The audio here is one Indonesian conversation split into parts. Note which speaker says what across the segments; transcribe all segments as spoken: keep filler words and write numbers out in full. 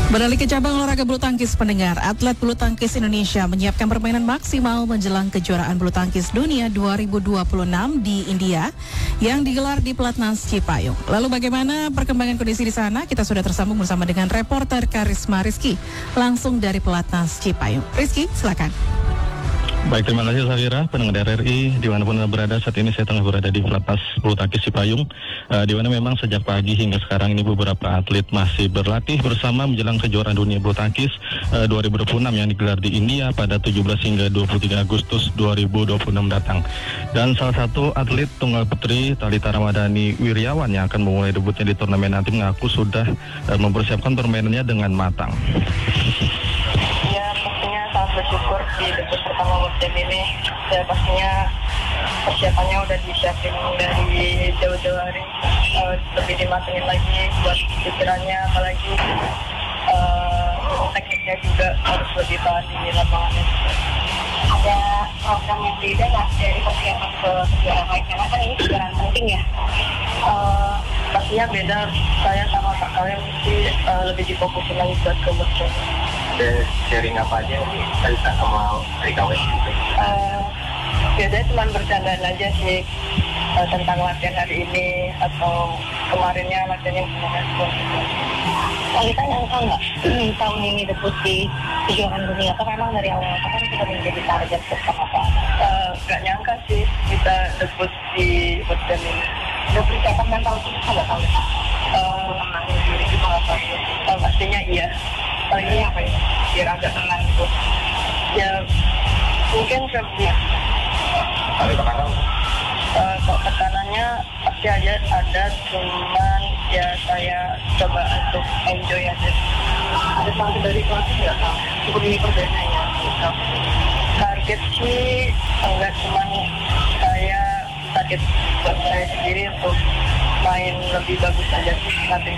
Speaker 1: Beralih ke cabang olahraga bulu tangkis pendengar, atlet bulu tangkis Indonesia menyiapkan permainan maksimal menjelang kejuaraan bulu tangkis dunia dua ribu dua puluh enam di India yang digelar di Pelatnas Cipayung. Lalu bagaimana perkembangan kondisi di sana? Kita sudah tersambung bersama dengan reporter Karisma Rizky langsung dari Pelatnas Cipayung. Rizky, silakan.
Speaker 2: Baik, terima kasih Safira, pendengar R R I dimanapun Anda berada. Saat ini saya tengah berada di Pelatnas Bulu Tangkis Cipayung, uh, di mana memang sejak pagi hingga sekarang ini beberapa atlet masih berlatih bersama menjelang kejuaraan dunia bulu tangkis uh, dua ribu dua puluh enam yang digelar di India pada tujuh belas hingga dua puluh tiga Agustus dua ribu dua puluh enam datang. Dan salah satu atlet tunggal putri Thalita Ramadhani Wirjawan yang akan memulai debutnya di turnamen nanti mengaku sudah uh, mempersiapkan permainannya dengan matang.
Speaker 3: Bersyukur di debut pertama World Game ini, ya pastinya persiapannya udah disiapin dari jauh-jauh hari, uh, lebih dimatengin lagi buat pikirannya, apalagi uh, tekniknya juga harus lebih tahan di lapangannya.
Speaker 4: Ada program yang beda nggak dari persiapan ke kejuaraan lain, karena kan ini kejuaraan penting ya?
Speaker 3: Uh, pastinya beda, saya sama Kak kalian mesti uh, lebih difokusin lagi buat ke World Game.
Speaker 5: Dan sharing apa aja nih Thalita sama Rika Wes gitu?
Speaker 3: Uh, biasanya cuma bercandaan aja sih uh, tentang latihan hari ini atau kemarinnya latihan yang kemarin.
Speaker 4: Thalita nyangka nggak tahun ini debut di kejuaraan dunia atau memang dari awal kan sudah menjadi target bersama apa?
Speaker 3: Uh, gak nyangka sih kita debut di World Game ini.
Speaker 4: Udah persiapan mental itu nggak tahu?
Speaker 3: Uh, diri juga nggak tahu. Uh, pastinya iya.
Speaker 4: Lagi apa ya?
Speaker 3: Biar agak tenang gitu. Ya mungkin sebelum
Speaker 5: Ada tekanan?
Speaker 3: uh, kok tekanannya pasti aja ada, cuman ya saya coba untuk enjoy aja.
Speaker 4: Ada target dari pelatih nggak tahu? Cukup ini perdana ya?
Speaker 3: Target sih enggak, cuman saya target buat saya sendiri untuk main lebih bagus aja sih nanti.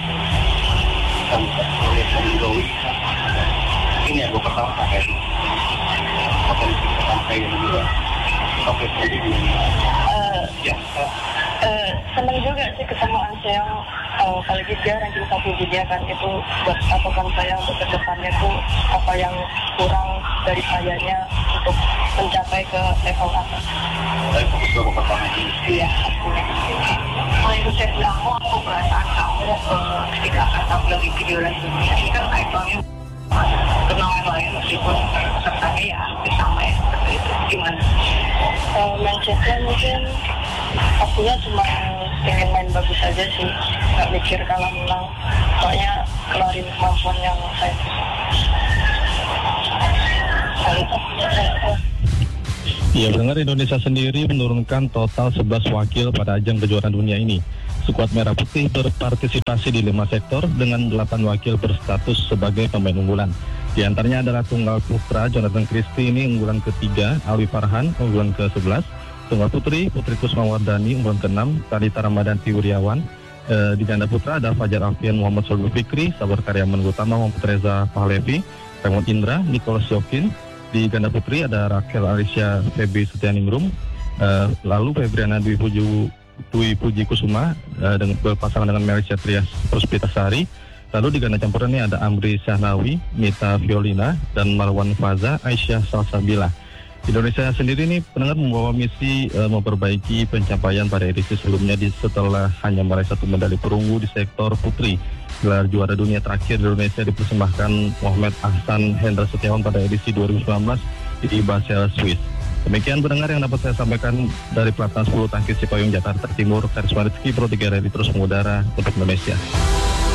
Speaker 5: Ini ya, gue pertama pakai potensi sampai juga sampai jadi
Speaker 3: ya uh, senang juga sih ketemu Anseong, uh, apalagi dia ranking satu dunia kan, itu buat patokan saya untuk kedepannya tuh apa yang kurang dari sayanya untuk mencapai ke level atas.
Speaker 5: Saya fokus ke gue pertama ini.
Speaker 3: Iya, pastinya.
Speaker 4: Kalau itu saya bilang, oh aku perasaan kamu uh, ketika akan tampil di kejuaraan dunia ini kan levelnya kenalan lain meskipun pesertanya ya hampir sama ya, seperti itu. Gimana?
Speaker 3: Uh, mindsetnya mungkin pastinya cuma pengen main bagus aja sih, nggak mikir kalah menang, soalnya kelarin kemampuan yang saya
Speaker 2: Ya, pendengar, Indonesia sendiri menurunkan total sebelas wakil pada ajang kejuaraan dunia ini. Skuad Merah Putih berpartisipasi di lima sektor dengan delapan wakil berstatus sebagai pemain unggulan. Di antaranya adalah tunggal putra Jonathan Christie, ini unggulan ketiga, Alwi Farhan unggulan ke sebelas, tunggal putri Putri Kusmawardani unggulan ke enam, Thalita Ramadhani Wirjawan. E, di ganda putra ada Fajar Alfian, Muhammad Solbu Fikri, Sabar Karyaman Utama, Muhammad Reza Pahlevi, Raymond Indra, Nicholas Yokin. Di ganda putri ada Rachel Alicia Feby Setianingrum, uh, lalu Febriana Dwi Puji, Dwi Puji Kusuma uh, dengan berpasangan dengan Melisha Trias Puspitasari. Lalu di ganda campuran ini ada Amri Syahnawi, Mita Violina, dan Marwan Faza Aisyah Salsabila. Indonesia sendiri ini pendengar membawa misi uh, memperbaiki pencapaian pada edisi sebelumnya di setelah hanya meraih satu medali perunggu di sektor putri. Gelar juara dunia terakhir di Indonesia dipersembahkan Muhammad Ahsan Hendra Setiawan pada edisi dua ribu sembilan belas di Basel, Swiss. Demikian pendengar yang dapat saya sampaikan dari Pelatnas Bulu Tangkis Cipayung, Jakarta Timur. Karisma Rizky, Pro tiga R R I terus mengudara untuk Indonesia.